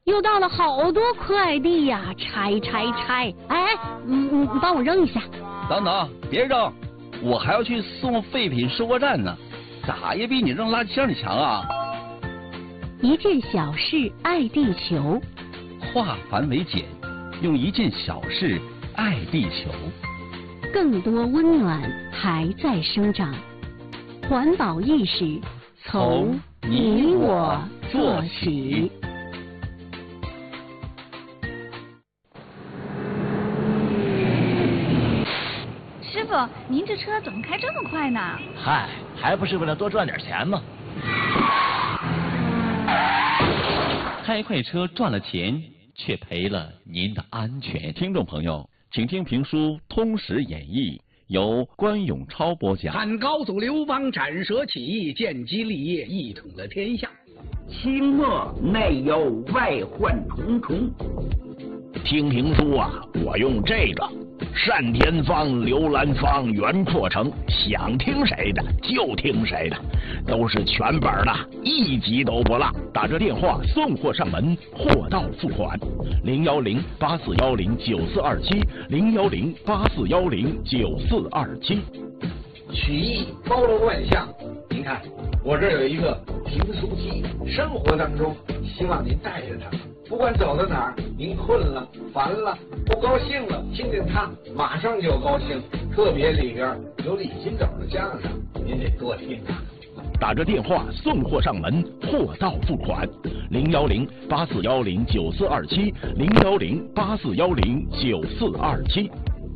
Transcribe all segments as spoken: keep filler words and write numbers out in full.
又到了好多快递呀，拆拆拆！哎，嗯，你帮我扔一下。 等等，别扔，我还要去送废品收货站呢，咋也比你扔垃圾箱里强啊！ 一件小事爱地球， 化繁为简，用一件小事爱地球。 更多温暖还在生长，环保意识从你我做起。 师傅，您这车怎么开这么快呢？ 嗨，还不是为了多赚点钱吗？ 开快车赚了钱，却赔了您的安全。 听众朋友，请听评书《通史演义》，由关永超播讲。 汉高祖刘邦斩蛇起义，建基立业，一统了天下。 清末内忧外患重重。 听评书啊，我用这个单田芳、刘兰芳、袁阔成，想听谁的就听谁的，都是全本的，一集都不落。打这电话送货上门，货到付款。零幺零八四幺零九四二七，零幺零八四幺零九四二七。 曲艺包罗万象，您看我这有一个评书机，生活当中希望您带着它。不管走到哪儿，您困了、烦了、不高兴了，听见它马上就高兴。特别里边有李金斗的相声，您得多听啊。 打着电话送货上门，货到付款。零幺零八四幺零九四二七，零幺零八四幺零九四二七。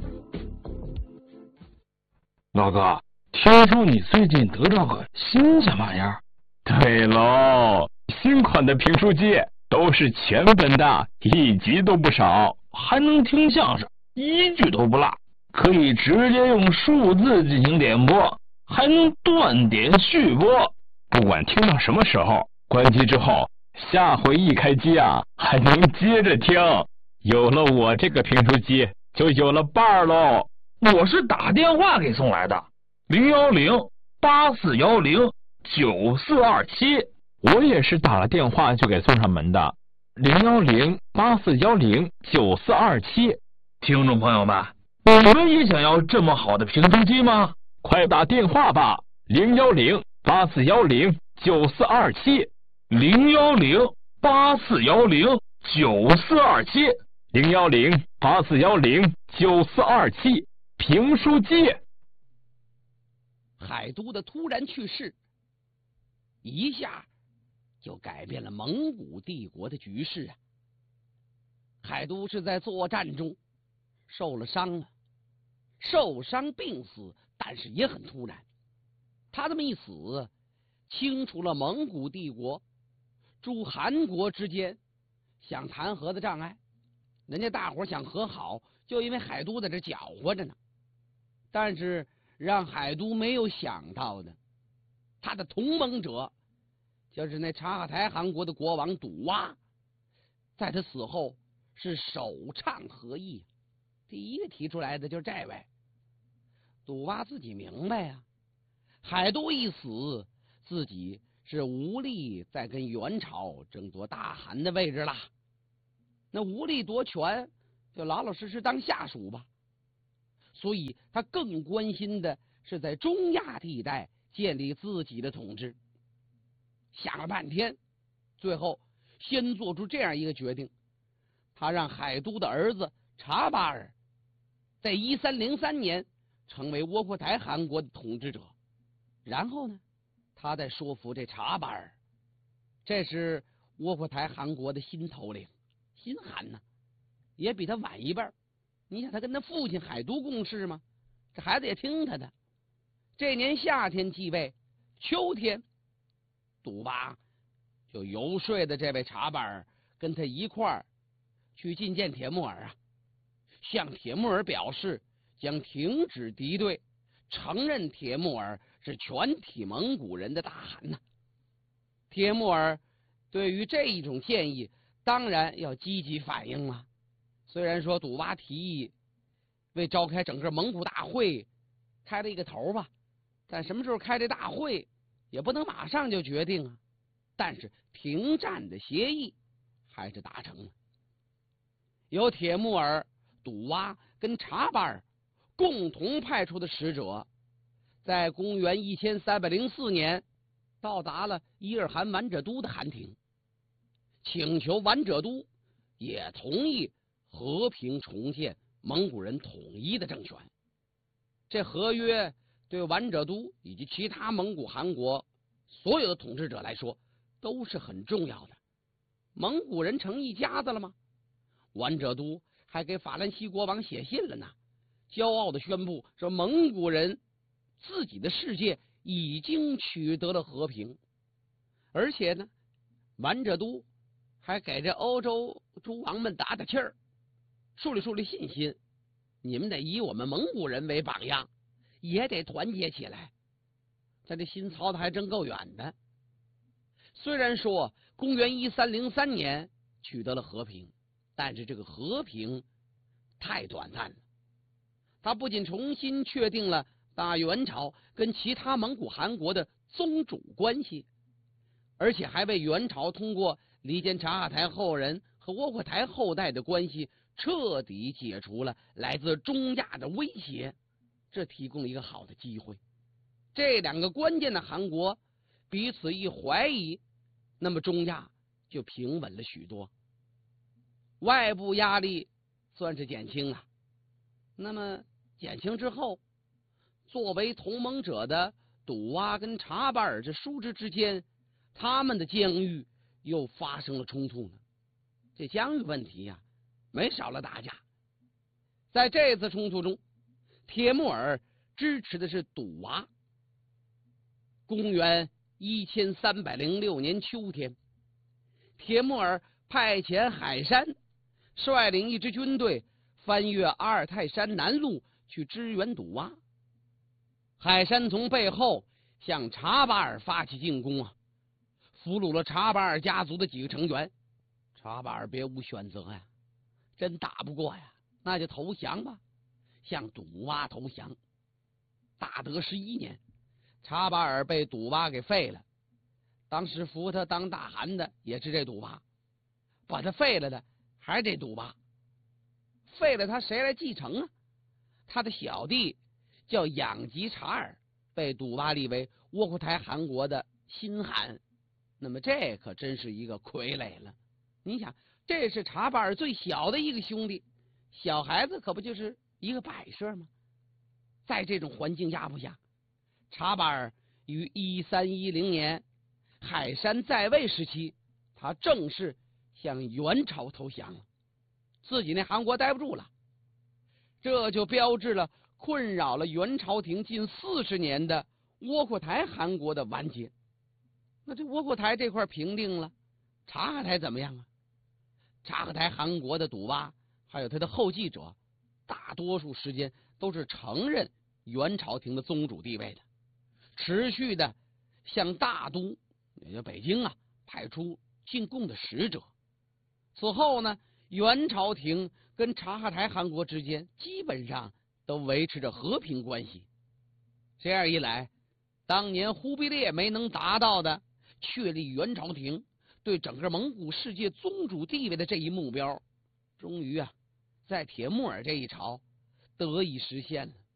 老哥，听说你最近得到个新什么玩意儿？ 对喽，新款的评书机。都是全本的，一集都不少， 还能听相声，一句都不落，可以直接用数字进行点播，还能断点续播。 不管听到什么时候，关机之后，下回一开机啊，还能接着听。有了我这个评书机，就有了伴儿喽。 我是打电话给送来的，零幺零八四幺零九四二七。 我也是打了电话就给送上门的，零幺零八四幺零九四二七。 听众朋友们，你们也想要这么好的评书机吗？ 快打电话吧，零幺零八四幺零九四二七， 零幺零八四幺零九四二七， 零幺零八四幺零九四二七，评书机。 海都的突然去世，一下就改变了蒙古帝国的局势啊！海都是在作战中受了伤了，受伤病死，但是也很突然。他这么一死，清除了蒙古帝国驻韩国之间想谈和的障碍。人家大伙想和好，就因为海都在这搅和着呢。但是让海都没有想到的，他的同盟者就是那察哈台汗国的国王笃哇，在他死后是首倡和议，第一个提出来的就是这位。笃哇自己明白呀、啊，海都一死，自己是无力再跟元朝争夺大汗的位置了，那无力夺权，就老老实实当下属吧。所以他更关心的是在中亚地带建立自己的统治。想了半天，最后先做出这样一个决定，他让海都的儿子察巴尔在一三零三年成为窝阔台汗国的统治者。然后呢，他再说服这察巴尔，这是窝阔台汗国的新头领，新汗呢，也比他晚一辈。你想他跟他父亲海都共事吗？这孩子也听他的。这年夏天继位，秋天笃哇就游说的这位察巴尔跟他一块儿去觐见铁木儿啊，向铁木儿表示将停止敌对，承认铁木儿是全体蒙古人的大汗呢。铁木儿对于这一种建议当然要积极反应了。虽然说笃哇提议为召开整个蒙古大会开了一个头吧，但什么时候开这大会也不能马上就决定啊。但是停战的协议开始达成了。由铁木儿、笃洼跟察巴尔共同派出的使者，在公元一千三百零四年到达了伊尔汗完者都的汗庭，请求完者都也同意和平重建蒙古人统一的政权。这合约对完者都以及其他蒙古汗国所有的统治者来说都是很重要的。蒙古人成一家子了吗？完者都还给法兰西国王写信了呢，骄傲地宣布说蒙古人自己的世界已经取得了和平。而且呢，完者都还给这欧洲诸王们打打气儿，树立树立信心，你们得以我们蒙古人为榜样，也得团结起来。他这心操的还真够远的。虽然说公元一三零三年取得了和平，但是这个和平太短暂了。他不仅重新确定了大元朝跟其他蒙古汗国的宗主关系，而且还为元朝通过离间察哈台后人和窝阔台后代的关系彻底解除了来自中亚的威胁，这提供了一个好的机会。这两个关键的汗国彼此一怀疑，那么中亚就平稳了许多，外部压力算是减轻了。那么减轻之后，作为同盟者的笃洼跟察巴尔这叔侄之间，他们的疆域又发生了冲突呢。这疆域问题呀、啊，没少了打架。在这次冲突中，铁木儿支持的是笃洼。公元一千三百零六年秋天，铁木儿派遣海山率领一支军队翻越阿尔泰山南路去支援笃洼。海山从背后向察巴尔发起进攻啊，俘虏了察巴尔家族的几个成员。察巴尔别无选择呀，真打不过呀，那就投降吧，向笃洼投降。大德十一年，察巴尔被笃洼给废了，当时扶他当大汗的也是这笃洼，把他废了的还是这笃洼。废了他谁来继承啊？他的小弟叫养吉察尔，被笃洼立为窝阔台汗国的新汗。那么这可真是一个傀儡了。你想，这是察巴尔最小的一个兄弟，小孩子可不就是一个摆设吗？在这种环境压迫下，察巴尔于一三一零年海山在位时期，他正式向元朝投降了，自己那汗国待不住了，这就标志了困扰了元朝廷近四十年的窝阔台汗国的完结。那这窝阔台这块平定了，察哈台怎么样啊？察哈台汗国的笃洼还有他的后继者，大多数时间都是承认元朝廷的宗主地位的，持续的向大都也就北京啊派出进贡的使者。此后呢，元朝廷跟察哈台汗国之间基本上都维持着和平关系。这样一来，当年忽必烈没能达到的确立元朝廷对整个蒙古世界宗主地位的这一目标，终于啊，在铁木儿这一朝得以实现了。